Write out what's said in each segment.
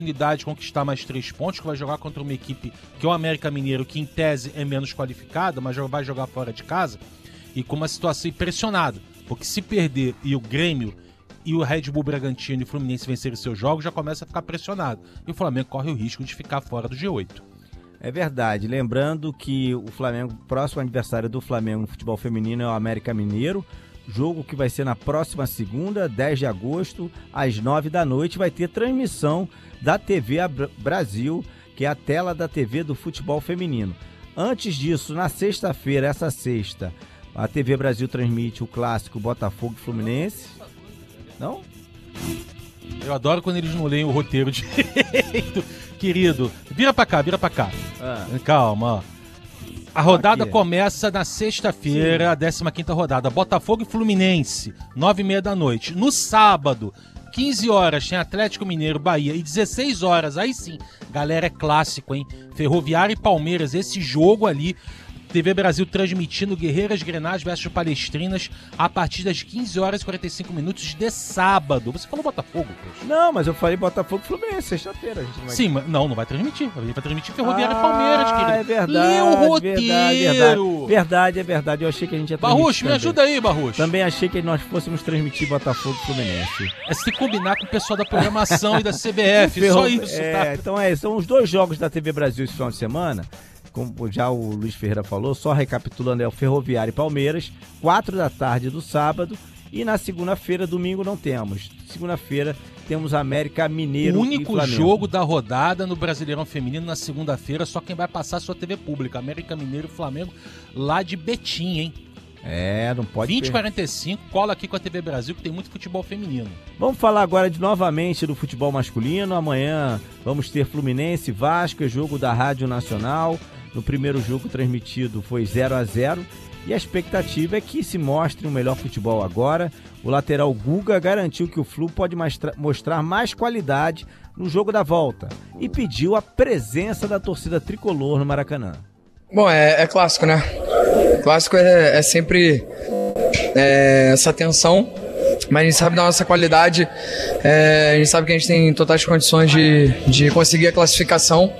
oportunidade de conquistar mais 3 pontos, que vai jogar contra uma equipe que é o América Mineiro, que em tese é menos qualificada, mas vai jogar fora de casa, e com uma situação impressionada, porque se perder e o Grêmio e o Red Bull Bragantino e o Fluminense vencerem seus jogos, já começa a ficar pressionado, e o Flamengo corre o risco de ficar fora do G8. É verdade, lembrando que o Flamengo, próximo aniversário do Flamengo no futebol feminino é o América Mineiro, jogo que vai ser na próxima segunda, 10 de agosto, às 9 da noite, vai ter transmissão da TV Brasil, que é a tela da TV do futebol feminino. Antes disso, na sexta-feira, essa sexta, a TV Brasil transmite o clássico Botafogo e Fluminense. Não? Eu adoro quando eles não leem o roteiro direito. Querido, vira pra cá. Calma, ó. A rodada começa na sexta-feira, a 15ª rodada. Botafogo e Fluminense, 9h30 da noite. No sábado, 15 horas, tem Atlético Mineiro, Bahia. E 16 horas, aí sim, galera, é clássico, hein? Ferroviária e Palmeiras, esse jogo ali. TV Brasil transmitindo Guerreiras Grenás versus Palestrinas a partir das 15 horas e 45 minutos de sábado. Você falou Botafogo, poxa. Não, mas eu falei Botafogo e Fluminense, sexta-feira. Sim, mas não vai transmitir. A gente vai transmitir Ferroviária e Palmeiras, querido. É verdade. Lê o roteiro. Verdade. Eu achei que a gente ia transmitir. Barrucho, me ajuda aí, Barrucho. Também achei que nós fôssemos transmitir Botafogo e Fluminense. É se combinar com o pessoal da programação e da CBF, só isso. Tá? Então são os 2 jogos da TV Brasil esse final de semana. Como já o Luiz Ferreira falou, só recapitulando, é o Ferroviária e Palmeiras, 4 da tarde do sábado, e na segunda-feira, domingo não temos. Segunda-feira temos América Mineiro e Flamengo. O único jogo da rodada no Brasileirão Feminino na segunda-feira, só quem vai passar a sua TV pública, América Mineiro e Flamengo, lá de Betim, hein? Não pode 20h45, cola aqui com a TV Brasil, que tem muito futebol feminino. Vamos falar agora novamente do futebol masculino. Amanhã vamos ter Fluminense e Vasco, é jogo da Rádio Nacional. No primeiro jogo transmitido foi 0-0 e a expectativa é que se mostre um melhor futebol agora. O lateral Guga garantiu que o Flu pode mostrar mais qualidade no jogo da volta e pediu a presença da torcida tricolor no Maracanã. Bom, é clássico, né? Clássico é sempre essa tensão, mas a gente sabe da nossa qualidade, a gente sabe que a gente tem totais condições de conseguir a classificação.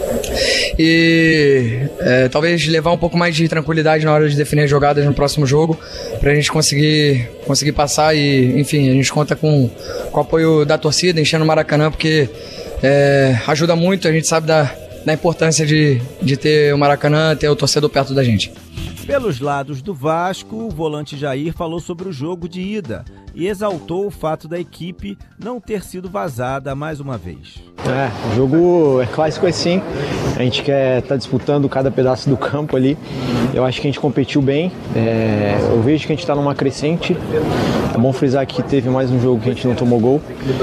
E talvez levar um pouco mais de tranquilidade na hora de definir as jogadas no próximo jogo, pra gente conseguir passar e, enfim, a gente conta com o apoio da torcida, enchendo o Maracanã, porque ajuda muito, a gente sabe da importância de ter o Maracanã, ter o torcedor perto da gente. Pelos lados do Vasco, o volante Jair falou sobre o jogo de ida e exaltou o fato da equipe não ter sido vazada mais uma vez. O jogo é clássico assim, a gente quer estar disputando cada pedaço do campo ali. Eu acho que a gente competiu bem, eu vejo que a gente está numa crescente. É bom frisar que teve mais um jogo que a gente não tomou gol,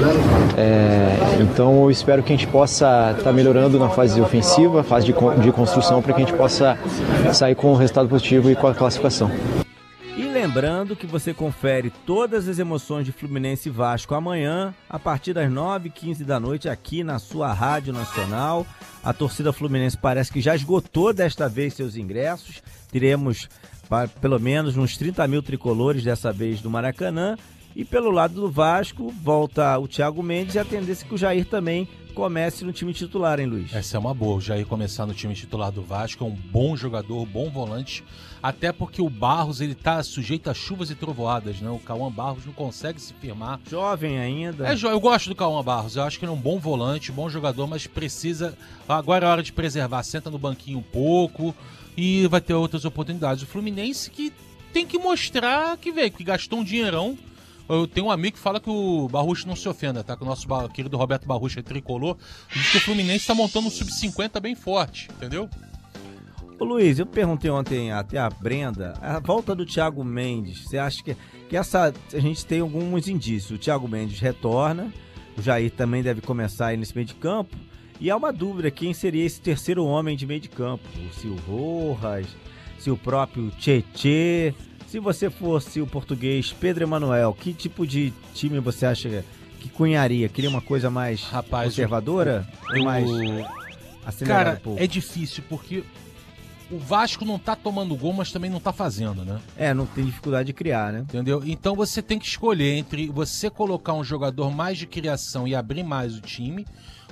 então eu espero que a gente possa estar melhorando na fase ofensiva, fase de construção, para que a gente possa sair com um resultado positivo e com a classificação. E lembrando que você confere todas as emoções de Fluminense e Vasco amanhã, a partir das 9h15 da noite, aqui na sua Rádio Nacional. A torcida fluminense parece que já esgotou desta vez seus ingressos. Teremos pelo menos uns 30 mil tricolores dessa vez do Maracanã. E pelo lado do Vasco, volta o Thiago Mendes e a tendência é que o Jair também comece no time titular, hein, Luiz? Essa é uma boa, o Jair começar no time titular do Vasco, é um bom jogador, bom volante, até porque o Barros, ele tá sujeito a chuvas e trovoadas, né? O Cauã Barros não consegue se firmar. Jovem ainda. Eu gosto do Cauã Barros, eu acho que ele é um bom volante, bom jogador, mas precisa, agora é hora de preservar, senta no banquinho um pouco e vai ter outras oportunidades. O Fluminense que tem que mostrar que veio, que gastou um dinheirão. Eu tenho um amigo que fala que o Barrucho não se ofenda, tá? Que o nosso querido Roberto Barrucho é tricolor. Diz que o Fluminense tá montando um sub-50 bem forte, entendeu? Ô Luiz, eu perguntei ontem até a Brenda, a volta do Thiago Mendes, você acha que essa, a gente tem alguns indícios, o Thiago Mendes retorna, o Jair também deve começar aí nesse meio de campo, e há uma dúvida, quem seria esse terceiro homem de meio de campo? Se o Rojas, se o próprio Tchê. Se você fosse o português Pedro Emanuel, que tipo de time você acha que cunharia? Queria uma coisa mais conservadora? Ou mais acelerada? Cara, é difícil, porque o Vasco não tá tomando gol, mas também não tá fazendo, né? Não tem dificuldade de criar, né? Entendeu? Então você tem que escolher entre você colocar um jogador mais de criação e abrir mais o time,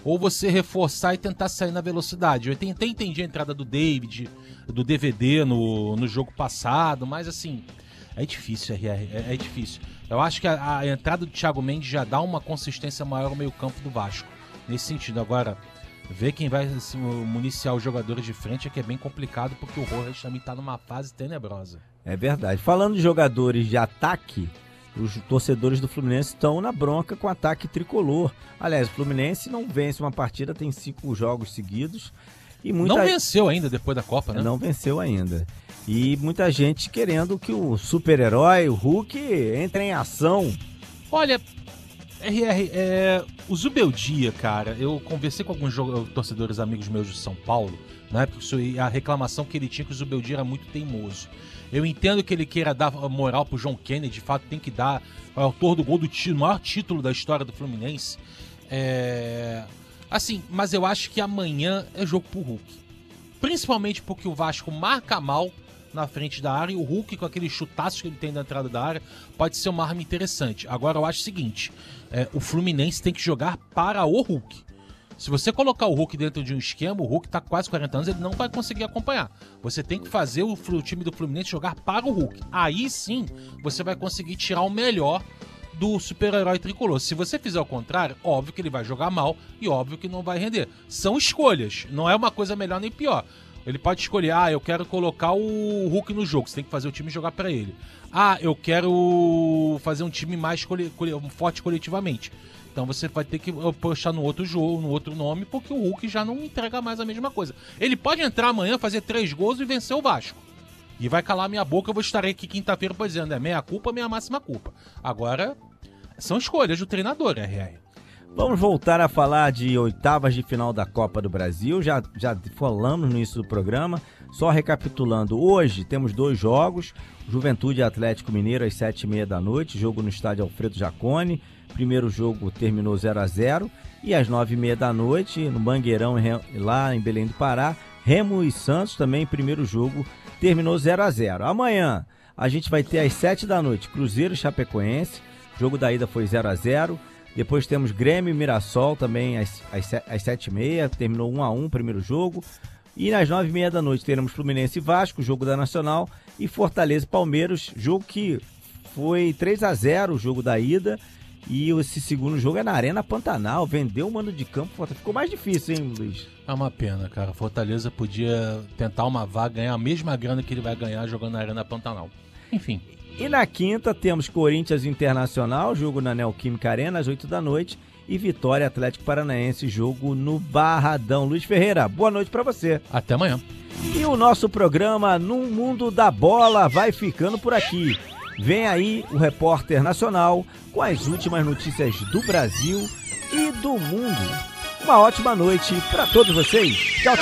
ou você reforçar e tentar sair na velocidade. Eu até entendi a entrada do David, do DVD no jogo passado, mas assim, é difícil, é difícil. Eu acho que a entrada do Thiago Mendes já dá uma consistência maior ao meio campo do Vasco, nesse sentido. Agora, ver quem vai assim, municiar os jogadores de frente é que é bem complicado, porque o Rojas também está numa fase tenebrosa. É verdade. Falando de jogadores de ataque, os torcedores do Fluminense estão na bronca com o ataque tricolor. Aliás, o Fluminense não vence uma partida, tem 5 jogos seguidos. E Não venceu ainda depois da Copa, né? Não venceu ainda. E muita gente querendo que o super-herói, o Hulk, entre em ação. Olha, o Zubeldia, cara, eu conversei com alguns torcedores amigos meus de São Paulo, né? Porque a reclamação que ele tinha que o Zubeldia era muito teimoso. Eu entendo que ele queira dar moral pro John Kennedy, de fato tem que dar, é o autor do gol do maior título da história do Fluminense. Assim, mas eu acho que amanhã é jogo pro Hulk. Principalmente porque o Vasco marca mal na frente da área e o Hulk, com aqueles chutaços que ele tem na entrada da área, pode ser uma arma interessante. Agora eu acho o seguinte, o Fluminense tem que jogar para o Hulk. Se você colocar o Hulk dentro de um esquema, o Hulk tá com quase 40 anos, ele não vai conseguir acompanhar. Você tem que fazer o time do Fluminense jogar para o Hulk. Aí sim, você vai conseguir tirar o melhor do super-herói tricolor. Se você fizer o contrário, óbvio que ele vai jogar mal e óbvio que não vai render. São escolhas, não é uma coisa melhor nem pior. Ele pode escolher, eu quero colocar o Hulk no jogo, você tem que fazer o time jogar para ele. Eu quero fazer um time mais forte coletivamente. Então você vai ter que postar no outro jogo, no outro nome, porque o Hulk já não entrega mais a mesma coisa. Ele pode entrar amanhã, fazer 3 gols e vencer o Vasco. E vai calar minha boca, eu vou estar aqui quinta-feira dizendo, meia culpa, minha máxima culpa. Agora, são escolhas do treinador, RR. Vamos voltar a falar de oitavas de final da Copa do Brasil, já falamos no início do programa, só recapitulando, hoje temos 2 jogos, Juventude e Atlético Mineiro às 7h30 da noite, jogo no estádio Alfredo Jaconi, primeiro jogo terminou 0-0, e às 9h30 da noite, no Mangueirão, lá em Belém do Pará, Remo e Santos também, primeiro jogo terminou 0-0. Amanhã a gente vai ter às 7 da noite, Cruzeiro e Chapecoense, jogo da ida foi 0-0, depois temos Grêmio e Mirassol também às 7h30, terminou 1-1 o primeiro jogo. E às 9h30 da noite teremos Fluminense e Vasco, jogo da Nacional, e Fortaleza e Palmeiras, jogo que foi 3-0 o jogo da ida. E esse segundo jogo é na Arena Pantanal, vendeu o mando de campo, ficou mais difícil, hein, Luiz? É uma pena, cara. Fortaleza podia tentar uma vaga, ganhar a mesma grana que ele vai ganhar jogando na Arena Pantanal. Enfim. E na quinta temos Corinthians Internacional, jogo na Neoquímica Arena às 8 da noite, e Vitória Atlético Paranaense, jogo no Barradão. Luiz Ferreira, boa noite pra você. Até amanhã. E o nosso programa No Mundo da Bola vai ficando por aqui. Vem aí o Repórter Nacional com as últimas notícias do Brasil e do mundo. Uma ótima noite para todos vocês. Tchau, tchau.